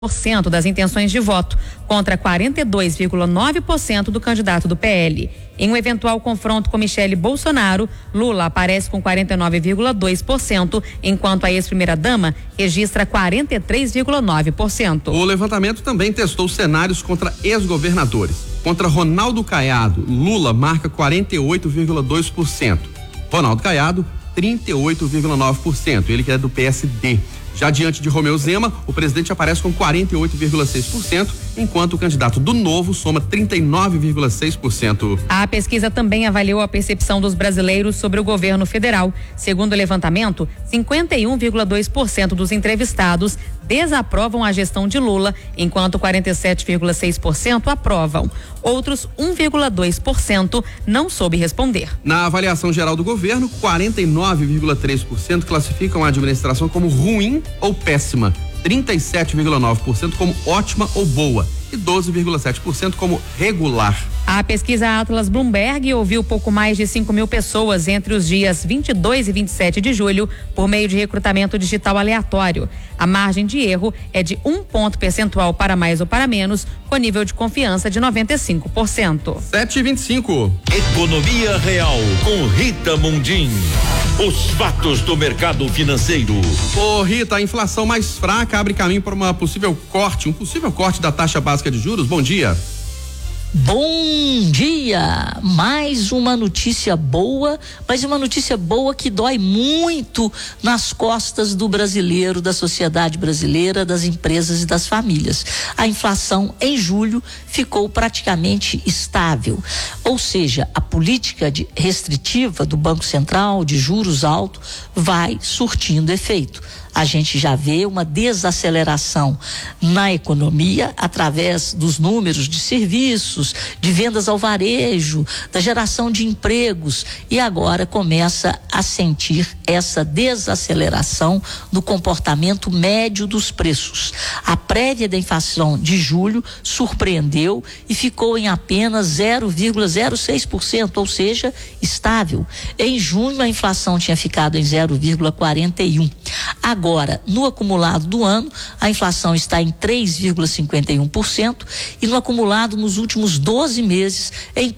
das intenções de voto, contra 42,9% do candidato do PL. Em um eventual confronto com Michele Bolsonaro, Lula aparece com 49,2%, enquanto a ex-primeira-dama registra 43,9%. O levantamento também testou cenários contra ex-governadores. Contra Ronaldo Caiado, Lula marca 48,2%. Ronaldo Caiado, 38,9%. Ele que é do PSD. Já diante de Romeu Zema, o presidente aparece com 48,6%, enquanto o candidato do Novo soma 39,6%. A pesquisa também avaliou a percepção dos brasileiros sobre o governo federal. Segundo o levantamento, 51,2% dos entrevistados desaprovam a gestão de Lula, enquanto 47,6% aprovam. Outros 1,2% não soube responder. Na avaliação geral do governo, 49,3% classificam a administração como ruim ou péssima, 37,9% como ótima ou boa e 12,7% como regular. A pesquisa Atlas Bloomberg ouviu pouco mais de 5.000 pessoas entre os dias 22 e 27 de julho por meio de recrutamento digital aleatório. A margem de erro é de 1 ponto percentual para mais ou para menos, com nível de confiança de 95%. 7h25. Economia Real com Rita Mundim. Os fatos do mercado financeiro. Ô Rita, a inflação mais fraca abre caminho para um possível corte da taxa básica de juros. Bom dia. Bom dia! Mais uma notícia boa, mas uma notícia boa que dói muito nas costas do brasileiro, da sociedade brasileira, das empresas e das famílias. A inflação em julho ficou praticamente estável, ou seja, a política restritiva do Banco Central de juros altos vai surtindo efeito. A gente já vê uma desaceleração na economia através dos números de serviços, de vendas ao varejo, da geração de empregos, e agora começa a sentir essa desaceleração no comportamento médio dos preços. A prévia da inflação de julho surpreendeu e ficou em apenas 0,06%, ou seja, estável. Em junho a inflação tinha ficado em 0,41%. Agora, no acumulado do ano, a inflação está em 3,51% e no acumulado nos últimos 12 meses em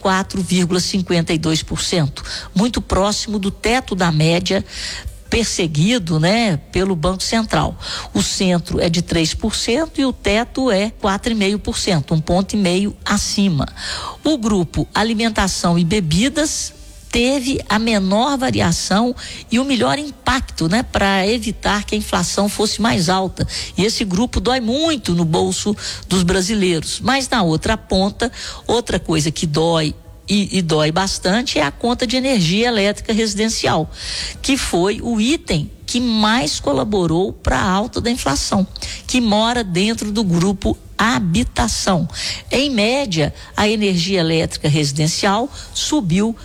4,52%, muito próximo do teto da média perseguido, pelo Banco Central. O centro é de 3% e o teto é 4,5%, 1,5 ponto acima. O grupo alimentação e bebidas teve a menor variação e o melhor impacto, para evitar que a inflação fosse mais alta. E esse grupo dói muito no bolso dos brasileiros. Mas na outra ponta, outra coisa que dói e dói bastante é a conta de energia elétrica residencial, que foi o item que mais colaborou para a alta da inflação, que mora dentro do grupo habitação. Em média, a energia elétrica residencial subiu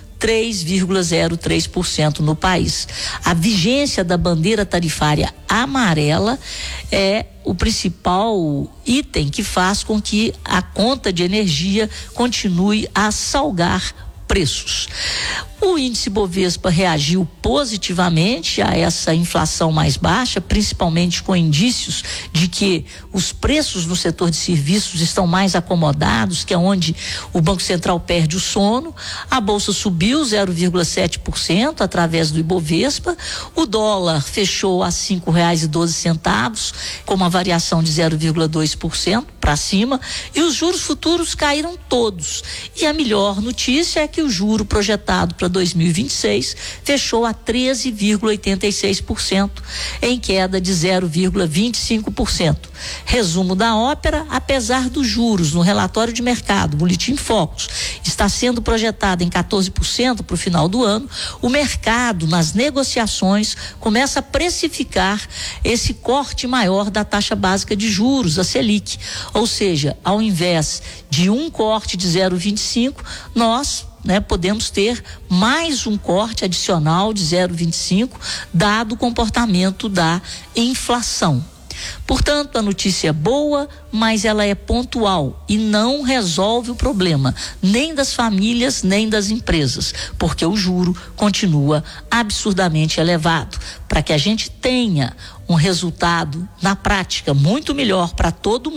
3,03% no país. A vigência da bandeira tarifária amarela é o principal item que faz com que a conta de energia continue a salgar preços. O índice Bovespa reagiu positivamente a essa inflação mais baixa, principalmente com indícios de que os preços no setor de serviços estão mais acomodados, que é onde o Banco Central perde o sono. A bolsa subiu 0,7% através do Ibovespa. O dólar fechou a R$5,12, com uma variação de 0,2% para cima, e os juros futuros caíram todos. E a melhor notícia é que o juro projetado para 2026 fechou a 13,86%, em queda de 0,25%. Resumo da ópera: apesar dos juros no relatório de mercado, Boletim Focus, está sendo projetado em 14% para o final do ano, o mercado nas negociações começa a precificar esse corte maior da taxa básica de juros, a Selic. Ou seja, ao invés de um corte de 0,25, nós podemos ter mais um corte adicional de 0,25, dado o comportamento da inflação. Portanto, a notícia é boa, mas ela é pontual e não resolve o problema, nem das famílias, nem das empresas, porque o juro continua absurdamente elevado. Para que a gente tenha um resultado na prática muito melhor para todo mundo,